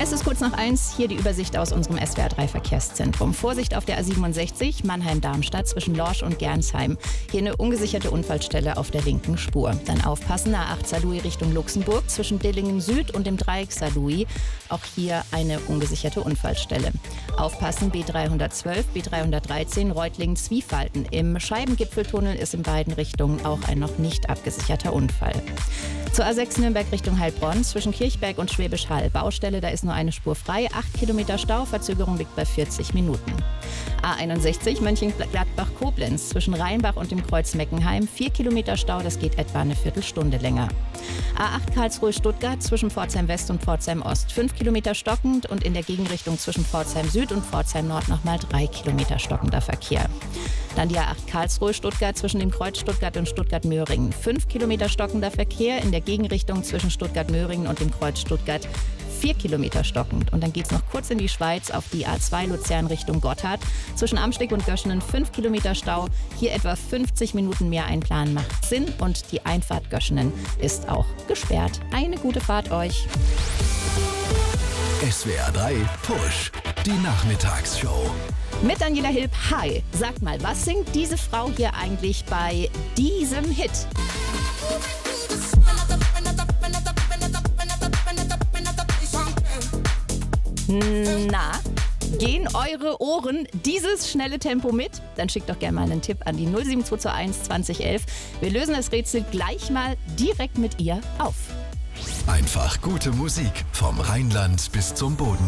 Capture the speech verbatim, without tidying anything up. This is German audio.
Es ist kurz nach eins, hier die Übersicht aus unserem S W R drei Verkehrszentrum. Vorsicht auf der A siebenundsechzig, Mannheim-Darmstadt zwischen Lorsch und Gernsheim. Hier eine ungesicherte Unfallstelle auf der linken Spur. Dann aufpassen, A acht Saarlouis Richtung Luxemburg zwischen Dillingen Süd und dem Dreieck Saarlouis. Auch hier eine ungesicherte Unfallstelle. Aufpassen, B dreihundertzwölf, B dreihundertdreizehn, Reutlingen-Zwiefalten. Im Scheibengipfeltunnel ist in beiden Richtungen auch ein noch nicht abgesicherter Unfall. Zur A sechs Nürnberg Richtung Heilbronn zwischen Kirchberg und Schwäbisch Hall. Baustelle, da ist nur eine Spur frei. acht Kilometer Stau, Verzögerung liegt bei vierzig Minuten. A einundsechzig Mönchengladbach-Koblenz zwischen Rheinbach und dem Kreuz Meckenheim. vier Kilometer Stau, das geht etwa eine Viertelstunde länger. A acht Karlsruhe-Stuttgart zwischen Pforzheim West und Pforzheim Ost. fünf Kilometer stockend und in der Gegenrichtung zwischen Pforzheim Süd und Pforzheim Nord nochmal drei Kilometer stockender Verkehr. Dann die A acht Karlsruhe-Stuttgart zwischen dem Kreuz Stuttgart und Stuttgart-Möhringen. fünf Kilometer stockender Verkehr in der Gegenrichtung zwischen Stuttgart-Möhringen und dem Kreuz Stuttgart. vier Kilometer stockend. Und dann geht es noch kurz in die Schweiz auf die A zwei Luzern Richtung Gotthard. Zwischen Amsteg und Göschenen fünf Kilometer Stau. Hier etwa fünfzig Minuten mehr einplanen macht Sinn. Und die Einfahrt Göschenen ist auch gesperrt. Eine gute Fahrt euch. S W R drei Push, die Nachmittagsshow. Mit Daniela Hilb. Hi, sag mal, was singt diese Frau hier eigentlich bei diesem Hit? Na, gehen eure Ohren dieses schnelle Tempo mit? Dann schickt doch gerne mal einen Tipp an die null sieben zwei zwei eins zwanzig elf. Wir lösen das Rätsel gleich mal direkt mit ihr auf. Einfach gute Musik vom Rheinland bis zum Boden.